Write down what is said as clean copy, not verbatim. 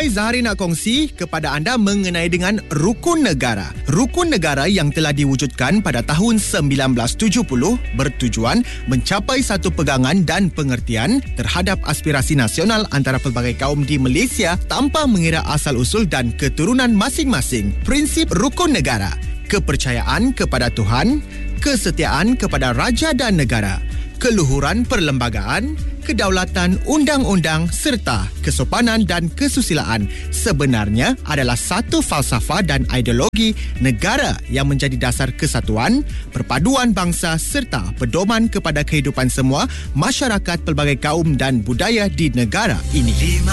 Hai, Zahari nak kongsi kepada anda mengenai dengan Rukun Negara. Rukun Negara yang telah diwujudkan pada tahun 1970 bertujuan mencapai satu pegangan dan pengertian terhadap aspirasi nasional antara pelbagai kaum di Malaysia tanpa mengira asal-usul dan keturunan masing-masing. Prinsip Rukun Negara: kepercayaan kepada Tuhan, kesetiaan kepada raja dan negara, keluhuran perlembagaan, kedaulatan undang-undang serta kesopanan dan kesusilaan sebenarnya adalah satu falsafah dan ideologi negara yang menjadi dasar kesatuan, perpaduan bangsa serta pedoman kepada kehidupan semua masyarakat pelbagai kaum dan budaya di negara ini.